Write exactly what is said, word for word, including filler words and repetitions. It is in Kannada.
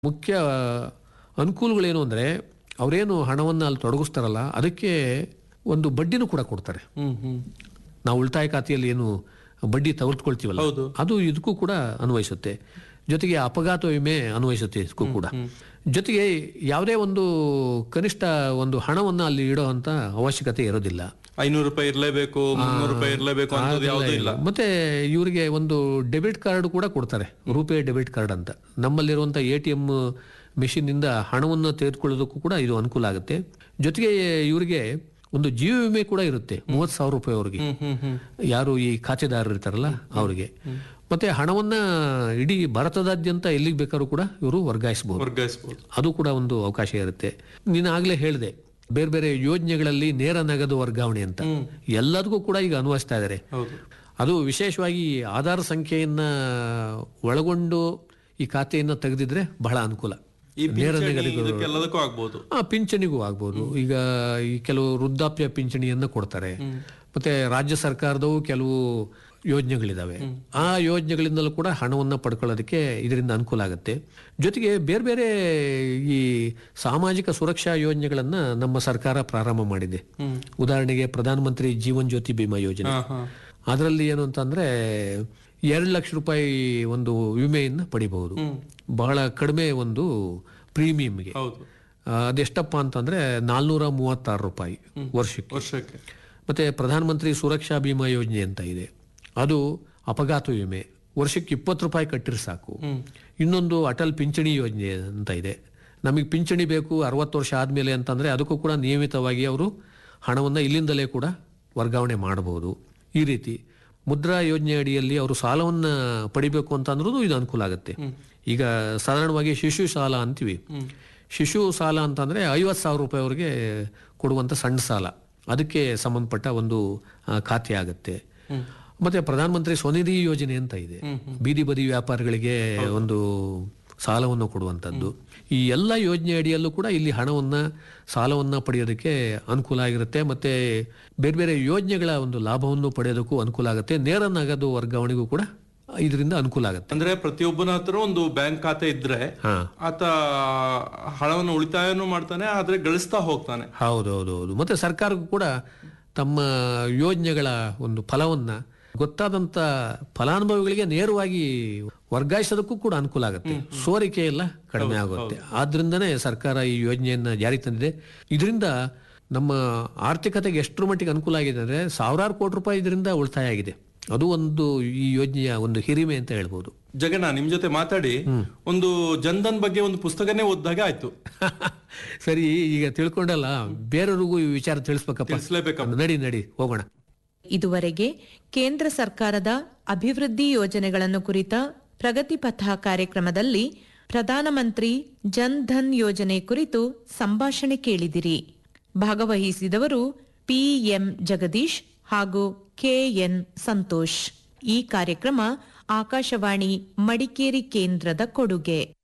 ಮುಖ್ಯ ಅನುಕೂಲಗಳೇನು ಅಂದರೆ ಅವರೇನು ಹಣವನ್ನು ಅಲ್ಲಿ ತೊಡಗಿಸ್ತಾರಲ್ಲ ಅದಕ್ಕೆ ಒಂದು ಬಡ್ಡಿನೂ ಕೂಡ ಕೊಡ್ತಾರೆ. ನಾವು ಉಳಿತಾಯ ಖಾತೆಯಲ್ಲಿ ಏನು ಬಡ್ಡಿ ತೆಗೆದುಕೊಳ್ತೀವಲ್ಲ ಅದು ಇದಕ್ಕೂ ಕೂಡ ಅನ್ವಯಿಸುತ್ತೆ. ಜೊತೆಗೆ ಅಪಘಾತ ವಿಮೆ ಅನ್ವಯಿಸುತ್ತೆ ಇದಕ್ಕೂ ಕೂಡ. ಜೊತೆಗೆ ಯಾವುದೇ ಒಂದು ಕನಿಷ್ಠ ಒಂದು ಹಣವನ್ನು ಅಲ್ಲಿ ಇಡೋ ಅಂತ ಅವಶ್ಯಕತೆ ಇರೋದಿಲ್ಲ. ಐನೂರು ರೂಪಾಯಿ ಇರಲೇಬೇಕು, ಮುನ್ನೂರು ರೂಪಾಯಿ ಇರಲೇಬೇಕು ಅನ್ನೋದು ಯಾವುದೂ ಇಲ್ಲ. ಮತ್ತೆ ಇವರಿಗೆ ಒಂದು ಡೆಬಿಟ್ ಕಾರ್ಡ್ ಕೂಡ ಕೊಡ್ತಾರೆ, ರೂಪೇ ಡೆಬಿಟ್ ಕಾರ್ಡ್ ಅಂತ. ನಮ್ಮಲ್ಲಿರುವಂಥ ಎ ಟಿ ಎಂ ಮೆಷಿನ್ ಇಂದ ಹಣವನ್ನು ತೆಗೆದುಕೊಳ್ಳೋದಕ್ಕೂ ಕೂಡ ಇದು ಅನುಕೂಲ ಆಗುತ್ತೆ. ಜೊತೆಗೆ ಇವರಿಗೆ ಒಂದು ಜೀವ ವಿಮೆ ಕೂಡ ಇರುತ್ತೆ, ಮೂವತ್ತು ಸಾವಿರ ರೂಪಾಯಿ ಅವರಿಗೆ, ಯಾರು ಈ ಖಾತೆದಾರರು ಇರ್ತಾರಲ್ಲ ಅವರಿಗೆ. ಮತ್ತೆ ಹಣವನ್ನ ಇಡೀ ಭಾರತದಾದ್ಯಂತ ಎಲ್ಲಿಗೆ ಬೇಕಾದ್ರೂ ಕೂಡ ಇವರು ವರ್ಗಾಯಿಸಬಹುದು, ಅದು ಕೂಡ ಒಂದು ಅವಕಾಶ ಇರುತ್ತೆ. ನೀನು ಆಗ್ಲೇ ಹೇಳಿದೆ ಬೇರೆ ಬೇರೆ ಯೋಜನೆಗಳಲ್ಲಿ ನೇರ ನಗದು ವರ್ಗಾವಣೆ ಅಂತ ಎಲ್ಲದಕ್ಕೂ ಕೂಡ ಈಗ ಅನ್ವಯಿಸ್ತಾ ಇದ್ದಾರೆ. ಅದು ವಿಶೇಷವಾಗಿ ಆಧಾರ್ ಸಂಖ್ಯೆಯನ್ನ ಒಳಗೊಂಡು ಈ ಖಾತೆಯನ್ನ ತೆಗೆದಿದ್ರೆ ಬಹಳ ಅನುಕೂಲ. ನೇರ ನಗದಿಗೂ ಆಗ್ಬಹುದು, ಪಿಂಚಣಿಗೂ ಆಗ್ಬಹುದು. ಈಗ ಈ ಕೆಲವು ವೃದ್ಧಾಪ್ಯ ಪಿಂಚಣಿಯನ್ನ ಕೊಡ್ತಾರೆ. ಮತ್ತೆ ರಾಜ್ಯ ಸರ್ಕಾರದವು ಕೆಲವು ಯೋಜನೆಗಳಿದಾವೆ, ಆ ಯೋಜನೆಗಳಿಂದಲೂ ಕೂಡ ಹಣವನ್ನು ಪಡ್ಕೊಳ್ಳೋದಕ್ಕೆ ಇದರಿಂದ ಅನುಕೂಲ ಆಗುತ್ತೆ. ಜೊತೆಗೆ ಬೇರೆ ಬೇರೆ ಈ ಸಾಮಾಜಿಕ ಸುರಕ್ಷಾ ಯೋಜನೆಗಳನ್ನ ನಮ್ಮ ಸರ್ಕಾರ ಪ್ರಾರಂಭ ಮಾಡಿದೆ. ಉದಾಹರಣೆಗೆ ಪ್ರಧಾನ ಮಂತ್ರಿ ಜೀವನ್ ಜ್ಯೋತಿ ಬಿಮಾ ಯೋಜನೆ, ಅದರಲ್ಲಿ ಏನು ಅಂತಂದ್ರೆ ಎರಡು ಲಕ್ಷ ರೂಪಾಯಿ ಒಂದು ವಿಮೆಯನ್ನು ಪಡಿಬಹುದು, ಬಹಳ ಕಡಿಮೆ ಒಂದು ಪ್ರೀಮಿಯಂಗೆ. ಅದೆಷ್ಟಪ್ಪ ಅಂತಂದ್ರೆ ನಾಲ್ನೂರ ಮೂವತ್ತಾರು ರೂಪಾಯಿ ವರ್ಷಕ್ಕೆ ವರ್ಷಕ್ಕೆ ಮತ್ತೆ ಪ್ರಧಾನ ಮಂತ್ರಿ ಸುರಕ್ಷಾ ಬಿಮಾ ಯೋಜನೆ ಅಂತ ಇದೆ, ಅದು ಅಪಘಾತ ವಿಮೆ, ವರ್ಷಕ್ಕೆ ಇಪ್ಪತ್ತು ರೂಪಾಯಿ ಕಟ್ಟಿದ್ರೆ ಸಾಕು. ಇನ್ನೊಂದು ಅಟಲ್ ಪಿಂಚಣಿ ಯೋಜನೆ ಅಂತ ಇದೆ, ನಮಗೆ ಪಿಂಚಣಿ ಬೇಕು ಅರವತ್ತು ವರ್ಷ ಆದ್ಮೇಲೆ ಅಂತಂದ್ರೆ ಅದಕ್ಕೂ ಕೂಡ ನಿಯಮಿತವಾಗಿ ಅವರು ಹಣವನ್ನ ಇಲ್ಲಿಂದಲೇ ಕೂಡ ವರ್ಗಾವಣೆ ಮಾಡಬಹುದು. ಈ ರೀತಿ ಮುದ್ರಾ ಯೋಜನೆ ಅಡಿಯಲ್ಲಿ ಅವರು ಸಾಲವನ್ನ ಪಡಿಬೇಕು ಅಂತ ಅಂದ್ರೂ ಇದು ಅನುಕೂಲ ಆಗುತ್ತೆ. ಈಗ ಸಾಧಾರಣವಾಗಿ ಶಿಶು ಸಾಲ ಅಂತೀವಿ, ಶಿಶು ಸಾಲ ಅಂತಂದ್ರೆ ಐವತ್ತು ಸಾವಿರ ರೂಪಾಯಿ ಅವರಿಗೆ ಕೊಡುವಂತ ಸಣ್ಣ ಸಾಲ, ಅದಕ್ಕೆ ಸಂಬಂಧಪಟ್ಟ ಒಂದು ಖಾತೆ ಆಗುತ್ತೆ. ಮತ್ತೆ ಪ್ರಧಾನ ಮಂತ್ರಿ ಸ್ವನಿಧಿ ಯೋಜನೆ ಅಂತ ಇದೆ, ಬೀದಿ ಬದಿ ವ್ಯಾಪಾರಿಗಳಿಗೆ ಒಂದು ಸಾಲವನ್ನು ಕೊಡುವಂಥದ್ದು. ಈ ಎಲ್ಲ ಯೋಜನೆ ಅಡಿಯಲ್ಲೂ ಕೂಡ ಇಲ್ಲಿ ಹಣವನ್ನ ಸಾಲವನ್ನ ಪಡೆಯೋದಕ್ಕೆ ಅನುಕೂಲ ಆಗಿರುತ್ತೆ. ಮತ್ತೆ ಬೇರೆ ಬೇರೆ ಯೋಜನೆಗಳ ಒಂದು ಲಾಭವನ್ನು ಪಡೆಯೋದಕ್ಕೂ ಅನುಕೂಲ ಆಗುತ್ತೆ. ನೇರ ನಗದು ವರ್ಗಾವಣೆಗೂ ಕೂಡ ಇದರಿಂದ ಅನುಕೂಲ ಆಗುತ್ತೆ. ಅಂದ್ರೆ ಪ್ರತಿಯೊಬ್ಬನ ಹತ್ರ ಒಂದು ಬ್ಯಾಂಕ್ ಖಾತೆ ಇದ್ರೆ ಆತ ಹಣವನ್ನು ಉಳಿತಾಯನೂ ಮಾಡ್ತಾನೆ, ಆದ್ರೆ ಗಳಿಸ್ತಾ ಹೋಗ್ತಾನೆ. ಹೌದೌದು ಹೌದು. ಮತ್ತೆ ಸರ್ಕಾರಕ್ಕೂ ಕೂಡ ತಮ್ಮ ಯೋಜನೆಗಳ ಒಂದು ಫಲವನ್ನ ಗೊತ್ತಾದಂತ ಫಲಾನುಭವಿಗಳಿಗೆ ನೇರವಾಗಿ ವರ್ಗಾಯಿಸೋದಕ್ಕೂ ಕೂಡ ಅನುಕೂಲ ಆಗುತ್ತೆ, ಸೋರಿಕೆ ಎಲ್ಲ ಕಡಿಮೆ ಆಗುತ್ತೆ. ಆದ್ರಿಂದನೇ ಸರ್ಕಾರ ಈ ಯೋಜನೆಯನ್ನ ಜಾರಿ ತಂದಿದೆ. ಇದರಿಂದ ನಮ್ಮ ಆರ್ಥಿಕತೆಗೆ ಎಷ್ಟರ ಮಟ್ಟಿಗೆ ಅನುಕೂಲ ಆಗಿದೆ ಅಂದ್ರೆ ಸಾವಿರಾರು ಕೋಟಿ ರೂಪಾಯಿ ಇದರಿಂದ ಉಳಿತಾಯ ಆಗಿದೆ. ಅದು ಒಂದು ಈ ಯೋಜನೆಯ ಒಂದು ಹಿರಿಮೆ ಅಂತ ಹೇಳ್ಬೋದು. ಜಗಣ್ಣ, ನಿಮ್ ಜೊತೆ ಮಾತಾಡಿ ಒಂದು ಜನ್ಧನ್ ಬಗ್ಗೆ ಒಂದು ಪುಸ್ತಕನೇ ಓದಿದಾಗ ಆಯ್ತು. ಸರಿ, ಈಗ ತಿಳ್ಕೊಂಡಲ್ಲ, ಬೇರೆಯವ್ರಿಗೂ ಈ ವಿಚಾರ ತಿಳಿಸ್ಬೇಕಪ್ಪ. ನಡಿ ನಡಿ ಹೋಗೋಣ. ಇದುವರೆಗೆ ಕೇಂದ್ರ ಸರ್ಕಾರದ ಅಭಿವೃದ್ಧಿ ಯೋಜನೆಗಳನ್ನು ಕುರಿತ ಪ್ರಗತಿ ಪಥ ಕಾರ್ಯಕ್ರಮದಲ್ಲಿ ಪ್ರಧಾನಮಂತ್ರಿ ಜನ್ ಧನ್ ಯೋಜನೆ ಕುರಿತು ಸಂಭಾಷಣೆ ಕೇಳಿದಿರಿ. ಭಾಗವಹಿಸಿದವರು ಪಿಎಂ ಜಗದೀಶ್ ಹಾಗೂ ಕೆಎನ್ ಸಂತೋಷ್. ಈ ಕಾರ್ಯಕ್ರಮ ಆಕಾಶವಾಣಿ ಮಡಿಕೇರಿ ಕೇಂದ್ರದ ಕೊಡುಗೆ.